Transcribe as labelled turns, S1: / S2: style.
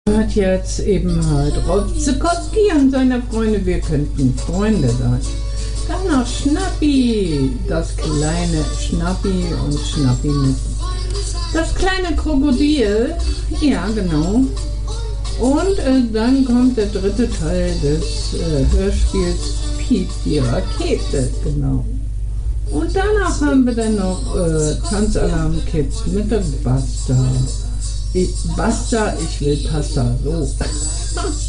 S1: Hört jetzt eben halt Rolf Zukowski und seine Freunde, wir könnten Freunde sein. Dann noch Schnappi, das kleine Schnappi und Schnappi mit das kleine Krokodil, ja genau. Und dann kommt der dritte Teil des Hörspiels Piep die Rakete, genau. Und danach haben wir dann noch Tanzalarm Kids mit dem Basta. Basta, ich will Pasta, so.